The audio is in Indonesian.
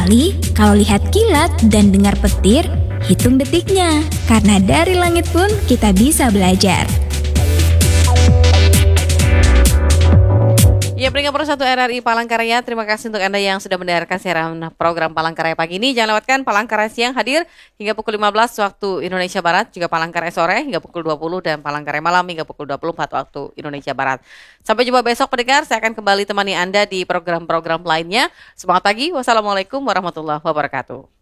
sekali kalau lihat kilat dan dengar petir, hitung detiknya. Karena dari langit pun kita bisa belajar. Ya, peringkat persatu RRI Palangkaraya, terima kasih untuk Anda yang sudah mendengarkan siaran program Palangkaraya pagi ini. Jangan lewatkan Palangkaraya siang hadir hingga pukul 15 waktu Indonesia Barat, juga Palangkaraya sore hingga pukul 20 dan Palangkaraya malam hingga pukul 24 waktu Indonesia Barat. Sampai jumpa besok pendengar, saya akan kembali temani Anda di program-program lainnya. Semangat pagi, wassalamualaikum warahmatullahi wabarakatuh.